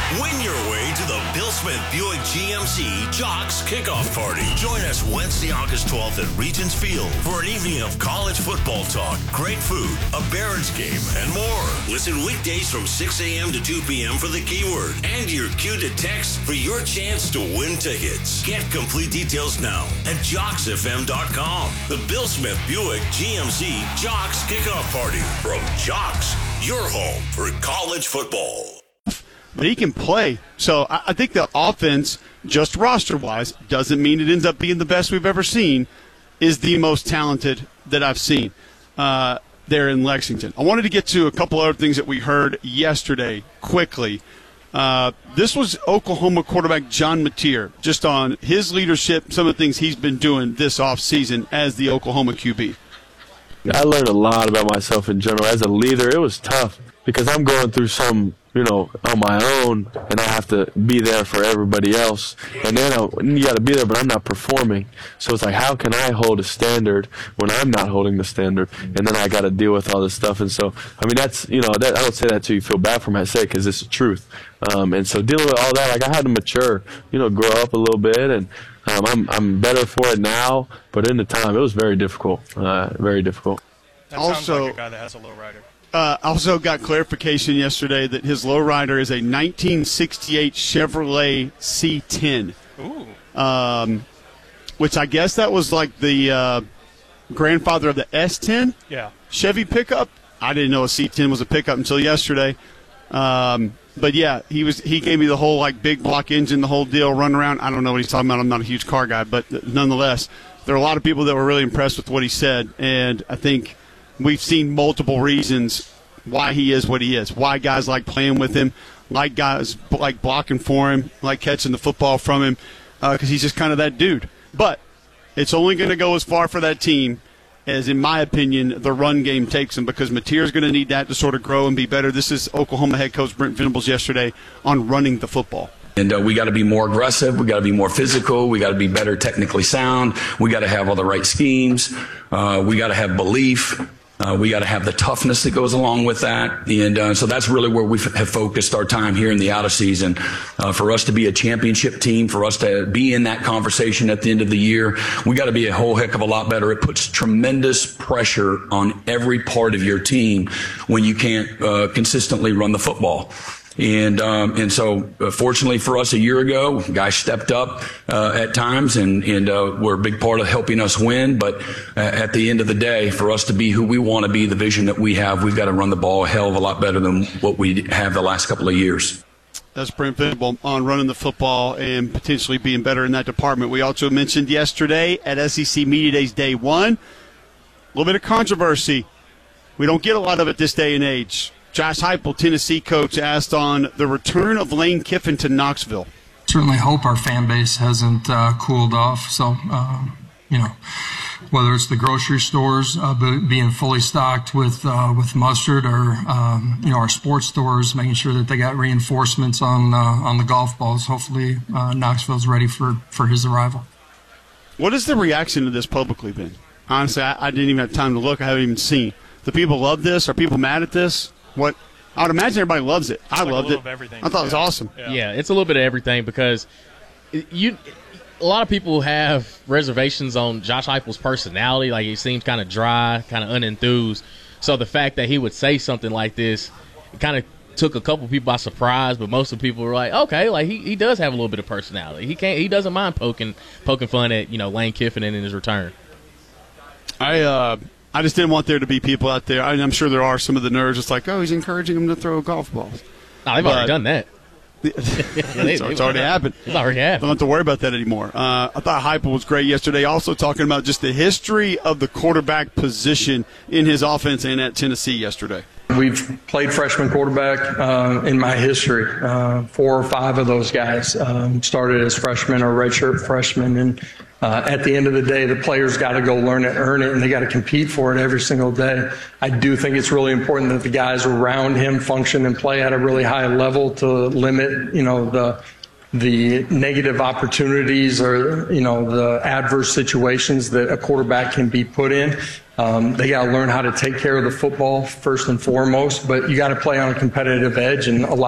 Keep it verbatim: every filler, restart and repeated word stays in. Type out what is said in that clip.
Win your way to the Bill Smith Buick G M C Jocks Kickoff Party. Join us Wednesday, August twelfth at Regents Field for an evening of college football talk, great food, a Barons game, and more. Listen weekdays from six a.m. to two p.m. for the keyword and your cue to text for your chance to win tickets. Get complete details now at jocks f m dot com. The Bill Smith Buick G M C Jocks Kickoff Party from Jocks, your home for college football. But he can play. So I, I think the offense, just roster-wise, doesn't mean it ends up being the best we've ever seen, is the most talented that I've seen uh, there in Lexington. I wanted to get to a couple other things that we heard yesterday quickly. Uh, this was Oklahoma quarterback John Mateer, just on his leadership, some of the things he's been doing this offseason as the Oklahoma Q B. I learned a lot about myself in general. As a leader, it was tough because I'm going through some, you know, on my own, and I have to be there for everybody else. And then I, you got to be there, but I'm not performing. So it's like, how can I hold a standard when I'm not holding the standard? And then I got to deal with all this stuff. And so, I mean, that's, you know, that, I don't say that to you feel bad for me. I say it because it's the truth. Um, and so dealing with all that, like I had to mature, you know, grow up a little bit, and um, I'm I'm better for it now. But in the time, it was very difficult, uh, very difficult. That also, sounds like a guy that has a low rider. Uh, also got clarification yesterday that his lowrider is a nineteen sixty-eight Chevrolet C ten. Ooh. Um, which I guess that was like the uh, grandfather of the S ten Yeah. Chevy pickup. I didn't know a C ten was a pickup until yesterday. Um, but, yeah, he was. He gave me the whole, like, big block engine, the whole deal, run around. I don't know what he's talking about. I'm not a huge car guy. But nonetheless, there are a lot of people that were really impressed with what he said. And I think we've seen multiple reasons why he is what he is, why guys like playing with him, like guys like blocking for him, like catching the football from him, because uh, he's just kind of that dude. But it's only going to go as far for that team as, in my opinion, the run game takes him, because Mateer's going to need that to sort of grow and be better. This is Oklahoma head coach Brent Venables yesterday on running the football. And uh, we got to be more aggressive. We got to be more physical. We got to be better technically sound. We got to have all the right schemes. Uh, we got to have belief. Uh, we got to have the toughness that goes along with that. And uh, so that's really where we f- have focused our time here in the out of season. Uh, for us to be a championship team, for us to be in that conversation at the end of the year, we got to be a whole heck of a lot better. It puts tremendous pressure on every part of your team when you can't uh, consistently run the football. And um, and so, uh, fortunately for us, a year ago, guys stepped up uh, at times and, and uh, were a big part of helping us win. But uh, at the end of the day, for us to be who we want to be, the vision that we have, we've got to run the ball a hell of a lot better than what we have the last couple of years. That's Brent Venables on running the football and potentially being better in that department. We also mentioned yesterday at S E C Media Days Day One, a little bit of controversy. We don't get a lot of it this day and age. Josh Heupel, Tennessee coach, asked on the return of Lane Kiffin to Knoxville. Certainly hope our fan base hasn't uh, cooled off. So, um, you know, whether it's the grocery stores uh, being fully stocked with uh, with mustard, or um, you know, our sports stores making sure that they got reinforcements on uh, on the golf balls. Hopefully, uh, Knoxville's ready for, for his arrival. What has the reaction to this publicly been? Honestly, I, I didn't even have time to look. I haven't even seen. Do people love this? Are people mad at this? What I would imagine everybody loves it. I like loved it. I thought yeah. it was awesome. Yeah. yeah, it's a little bit of everything, because you a lot of people have reservations on Josh Heupel's personality. Like, he seems kind of dry, kind of unenthused. So the fact that he would say something like this, it kind of took a couple people by surprise. But most of the people were like, okay, like he, he does have a little bit of personality. He can't he doesn't mind poking poking fun at, you know, Lane Kiffin in his return. I uh. I just didn't want there to be people out there. I mean, I'm sure there are some of the nerds just like, oh, he's encouraging them to throw golf balls. No, they've but, already done that. it's, it's already happened. It's already happened. Don't have to worry about that anymore. Uh, I thought Heupel was great yesterday, also talking about just the history of the quarterback position in his offense and at Tennessee yesterday. We've played freshman quarterback uh, in my history. Uh, four or five of those guys um, started as freshmen or redshirt freshmen, and Uh, at the end of the day, the players got to go learn it, earn it, and they got to compete for it every single day. I do think it's really important that the guys around him function and play at a really high level to limit, you know, the the negative opportunities or, you know, the adverse situations that a quarterback can be put in. Um, they got to learn how to take care of the football first and foremost, but you got to play on a competitive edge and allow